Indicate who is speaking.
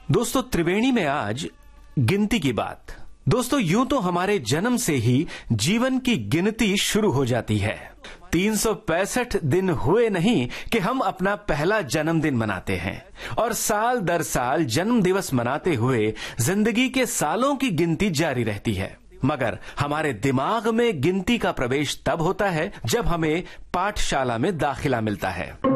Speaker 1: दोस्तों, त्रिवेणी में आज गिनती की बात। दोस्तों, यूं तो हमारे जन्म से ही जीवन की गिनती शुरू हो जाती है। 365 दिन हुए नहीं कि हम अपना पहला जन्मदिन मनाते हैं और साल दर साल जन्म दिवस मनाते हुए जिंदगी के सालों की गिनती जारी रहती है। मगर हमारे दिमाग में गिनती का प्रवेश तब होता है जब हमें पाठशाला में दाखिला मिलता है।